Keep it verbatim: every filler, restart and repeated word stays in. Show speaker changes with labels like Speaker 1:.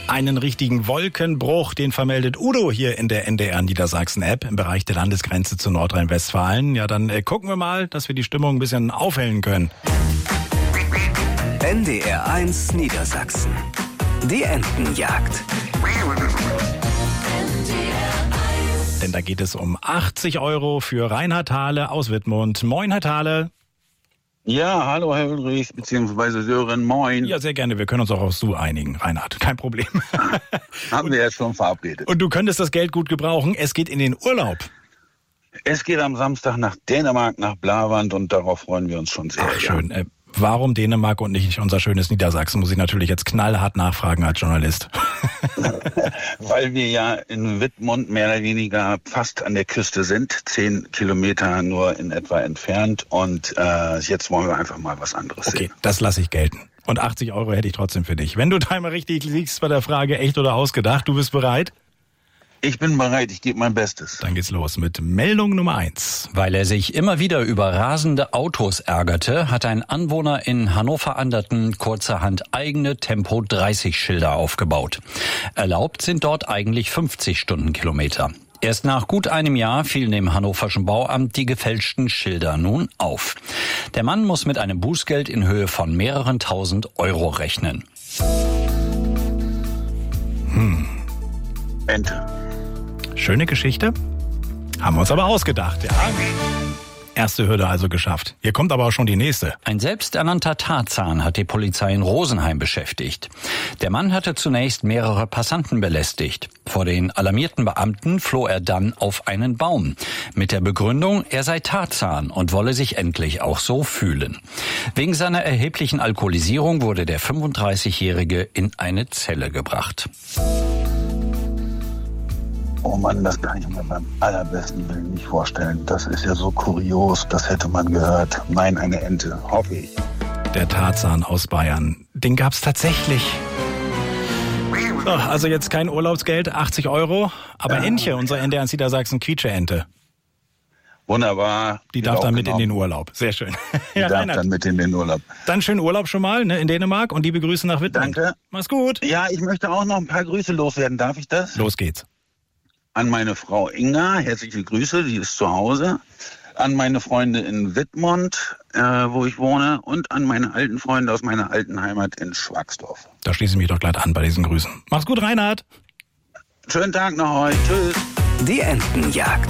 Speaker 1: Einen richtigen Wolkenbruch, den vermeldet Udo hier in der N D R Niedersachsen-App im Bereich der Landesgrenze zu Nordrhein-Westfalen. Ja, dann äh, gucken wir mal, dass wir die Stimmung ein bisschen aufhellen können.
Speaker 2: N D R eins Niedersachsen. Die Entenjagd.
Speaker 1: Denn da geht es um achtzig Euro für Reinhard Thale aus Wittmund. Moin, Herr Thale.
Speaker 3: Ja, hallo Herr Ulrich, beziehungsweise Sören, moin.
Speaker 1: Ja, sehr gerne. Wir können uns auch aufs Du einigen, Reinhard. Kein Problem.
Speaker 3: Haben wir ja schon verabredet.
Speaker 1: Und du könntest das Geld gut gebrauchen. Es geht in den Urlaub.
Speaker 3: Es geht am Samstag nach Dänemark, nach Blavand und darauf freuen wir uns schon sehr.
Speaker 1: Ach, schön. Äh, warum Dänemark und nicht unser schönes Niedersachsen, muss ich natürlich jetzt knallhart nachfragen als Journalist.
Speaker 3: Weil wir ja in Wittmund mehr oder weniger fast an der Küste sind, zehn Kilometer nur in etwa entfernt und äh, jetzt wollen wir einfach mal was anderes
Speaker 1: okay,
Speaker 3: sehen.
Speaker 1: Okay, das lasse ich gelten. Und achtzig Euro hätte ich trotzdem für dich. Wenn du da mal richtig liegst bei der Frage echt oder ausgedacht, du bist bereit?
Speaker 3: Ich bin bereit, ich gebe mein Bestes.
Speaker 1: Dann geht's los mit Meldung Nummer eins.
Speaker 4: Weil er sich immer wieder über rasende Autos ärgerte, hat ein Anwohner in Hannover-Anderten kurzerhand eigene Tempo dreißig Schilder aufgebaut. Erlaubt sind dort eigentlich fünfzig Stundenkilometer. Erst nach gut einem Jahr fielen dem hannoverschen Bauamt die gefälschten Schilder nun auf. Der Mann muss mit einem Bußgeld in Höhe von mehreren tausend Euro rechnen.
Speaker 1: Hm.
Speaker 3: Ente.
Speaker 1: Schöne Geschichte. Haben wir uns aber ausgedacht, ja. Erste Hürde also geschafft. Hier kommt aber auch schon die nächste.
Speaker 4: Ein selbsternannter Tarzan hat die Polizei in Rosenheim beschäftigt. Der Mann hatte zunächst mehrere Passanten belästigt. Vor den alarmierten Beamten floh er dann auf einen Baum. Mit der Begründung, er sei Tarzan und wolle sich endlich auch so fühlen. Wegen seiner erheblichen Alkoholisierung wurde der fünfunddreißigjährige in eine Zelle gebracht.
Speaker 3: Oh Mann, das kann ich mir beim allerbesten Willen nicht vorstellen. Das ist ja so kurios, das hätte man gehört. Nein, eine Ente, hoffe ich.
Speaker 1: Der Tarzan aus Bayern, den gab's tatsächlich. So, also jetzt kein Urlaubsgeld, achtzig Euro, aber ja. Entche, unser N D R Niedersachsen Quietsche-Ente.
Speaker 3: Wunderbar.
Speaker 1: Die darf dann mit in den Urlaub. Sehr schön.
Speaker 3: Die ja, darf Reinhard. dann mit in den Urlaub.
Speaker 1: Dann schönen Urlaub schon mal ne, in Dänemark und liebe Grüße nach Wittmund.
Speaker 3: Danke.
Speaker 1: Mach's gut.
Speaker 3: Ja, ich möchte auch noch ein paar Grüße loswerden. Darf ich das?
Speaker 1: Los geht's.
Speaker 3: An meine Frau Inga, herzliche Grüße, die ist zu Hause. An meine Freunde in Wittmund, äh, wo ich wohne. Und an meine alten Freunde aus meiner alten Heimat in Schwagsdorf.
Speaker 1: Da schließe ich mich doch gleich an bei diesen Grüßen. Mach's gut, Reinhard.
Speaker 3: Schönen Tag noch heute. Tschüss.
Speaker 2: Die Entenjagd.